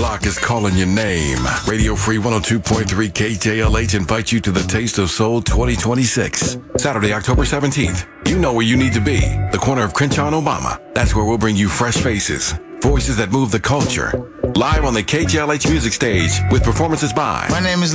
block is calling your name. Radio Free 102.3 KJLH invites you to the Taste of Soul 2026. Saturday, October 17th. You know where you need to be. The corner of Crenshaw and Obama. That's where we'll bring you fresh faces. Voices that move the culture. Live on the KJLH music stage with performances by... My name is